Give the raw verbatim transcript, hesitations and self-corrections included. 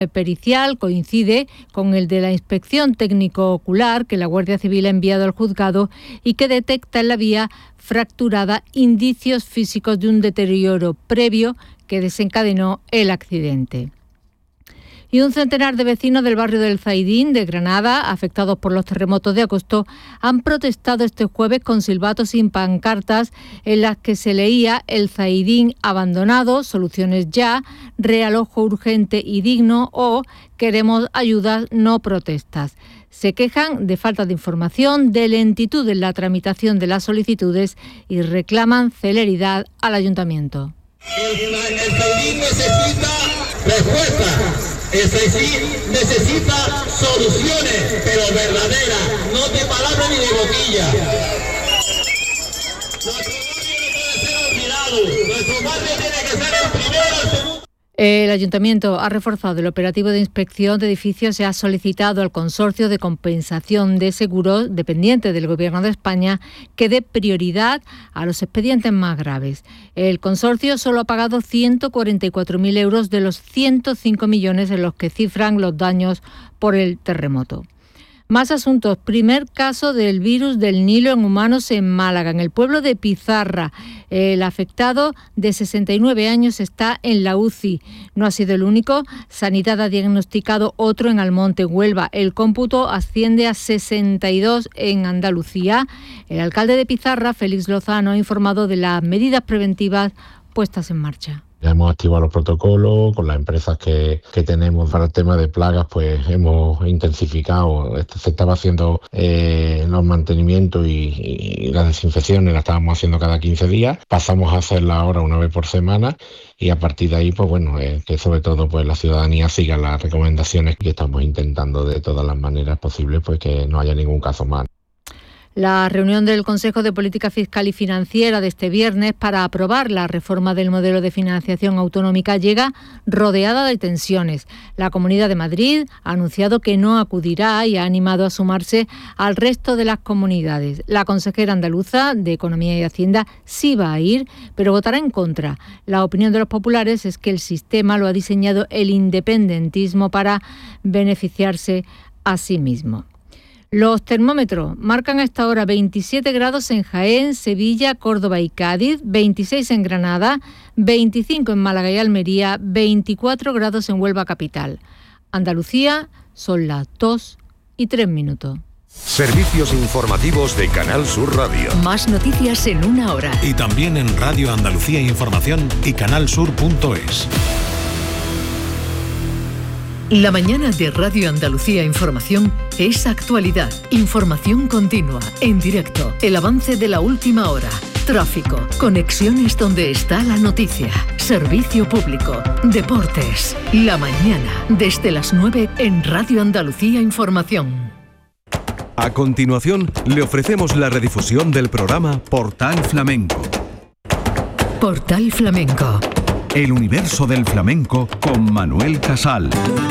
pericial coincide con el de la inspección técnico-ocular que la Guardia Civil ha enviado al juzgado y que detecta en la vía fracturada indicios físicos de un deterioro previo que desencadenó el accidente. Y un centenar de vecinos del barrio del Zaidín de Granada, afectados por los terremotos de agosto, han protestado este jueves con silbatos y pancartas en las que se leía "El Zaidín abandonado, soluciones ya, realojo urgente y digno" o "Queremos ayudas, no protestas". Se quejan de falta de información, de lentitud en la tramitación de las solicitudes y reclaman celeridad al ayuntamiento. El, el Zaidín necesita respuestas. El Zaidín necesita soluciones, pero verdaderas, no de palabras ni de boquilla. Nuestro barrio no puede ser olvidado, nuestro barrio tiene que ser el primero, el segundo. El Ayuntamiento ha reforzado el operativo de inspección de edificios y ha solicitado al Consorcio de Compensación de Seguros, dependiente del Gobierno de España, que dé prioridad a los expedientes más graves. El consorcio solo ha pagado ciento cuarenta y cuatro mil euros de los ciento cinco millones en los que cifran los daños por el terremoto. Más asuntos. Primer caso del virus del Nilo en humanos en Málaga, en el pueblo de Pizarra. El afectado de sesenta y nueve años está en la U C I. No ha sido el único. Sanidad ha diagnosticado otro en Almonte, Huelva. El cómputo asciende a sesenta y dos en Andalucía. El alcalde de Pizarra, Félix Lozano, ha informado de las medidas preventivas puestas en marcha. Ya hemos activado los protocolos con las empresas que, que tenemos para el tema de plagas, pues hemos intensificado. Se estaba haciendo eh, los mantenimientos y, y las desinfecciones, las estábamos haciendo cada quince días. Pasamos a hacerla ahora una vez por semana y a partir de ahí, pues bueno, eh, que sobre todo pues la ciudadanía siga las recomendaciones que estamos intentando de todas las maneras posibles, pues que no haya ningún caso más. La reunión del Consejo de Política Fiscal y Financiera de este viernes para aprobar la reforma del modelo de financiación autonómica llega rodeada de tensiones. La Comunidad de Madrid ha anunciado que no acudirá y ha animado a sumarse al resto de las comunidades. La consejera andaluza de Economía y Hacienda sí va a ir, pero votará en contra. La opinión de los populares es que el sistema lo ha diseñado el independentismo para beneficiarse a sí mismo. Los termómetros marcan a esta hora veintisiete grados en Jaén, Sevilla, Córdoba y Cádiz, veintiséis en Granada, veinticinco en Málaga y Almería, veinticuatro grados en Huelva capital. Andalucía son las dos y tres minutos. Servicios informativos de Canal Sur Radio. Más noticias en una hora. Y también en Radio Andalucía Información y canalsur punto es. La mañana de Radio Andalucía Información es actualidad, información continua, en directo, el avance de la última hora, tráfico, conexiones donde está la noticia, servicio público, deportes. La mañana, desde las nueve en Radio Andalucía Información. A continuación, le ofrecemos la redifusión del programa Portal Flamenco. Portal Flamenco. El universo del flamenco con Manuel Casal.